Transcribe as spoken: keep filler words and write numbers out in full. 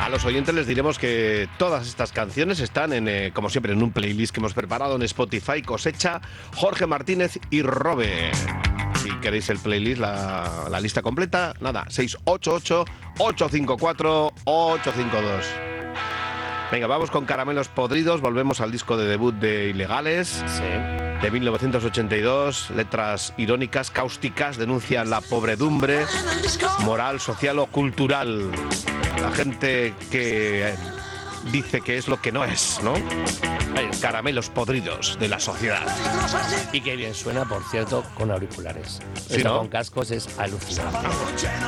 A los oyentes les diremos que todas estas canciones están, en, eh, como siempre, en un playlist que hemos preparado en Spotify, Cosecha, Jorge Martínez y Robe. Si queréis el playlist, la, la lista completa, nada, seis ocho ocho, ocho cinco cuatro, ocho cinco dos. Venga, vamos con Caramelos Podridos, volvemos al disco de debut de Ilegales. Sí. De mil novecientos ochenta y dos, letras irónicas, cáusticas, denuncian la pobredumbre, moral, social o cultural. La gente que dice que es lo que no es, ¿no? Caramelos podridos de la sociedad. Y qué bien suena, por cierto, con auriculares. Sí, Esto ¿no? con cascos es alucinante.